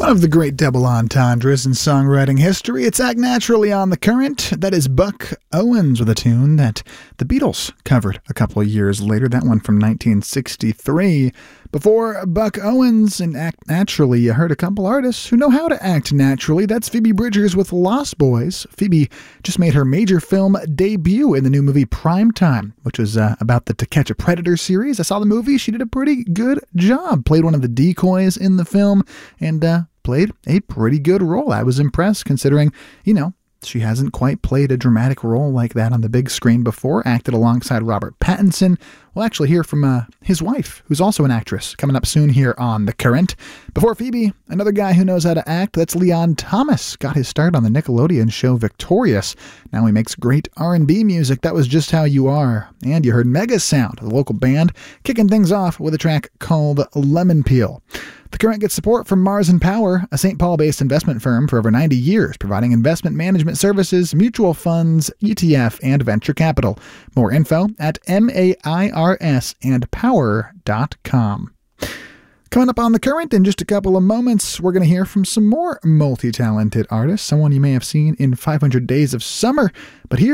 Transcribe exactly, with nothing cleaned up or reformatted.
One of the great double entendres in songwriting history. It's Act Naturally on the Current. That is Buck Owens with a tune that the Beatles covered a couple of years later. That one from nineteen sixty-three. Before Buck Owens and Act Naturally, you heard a couple artists who know how to act naturally. That's Phoebe Bridgers with Lost Boys. Phoebe just made her major film debut in the new movie Primetime, which was uh, about the To Catch a Predator series. I saw the movie. She did a pretty good job. Played one of the decoys in the film and uh, played a pretty good role. I was impressed considering, you know, she hasn't quite played a dramatic role like that on the big screen before. Acted alongside Robert Pattinson. We'll actually hear from uh, his wife, who's also an actress, coming up soon here on The Current. Before Phoebe, another guy who knows how to act. That's Leon Thomas. Got his start on the Nickelodeon show Victorious. Now he makes great R and B music. That was Just How You Are. And you heard Mega Sound, the local band, kicking things off with a track called Lemon Peel. The Current gets support from Mars and Power, a Saint Paul-based investment firm for over ninety years, providing investment management services, mutual funds, E T F, and venture capital. More info at M A I R S and power dot com. Coming up on The Current in just a couple of moments, we're going to hear from some more multi-talented artists, someone you may have seen in five hundred Days of Summer. But here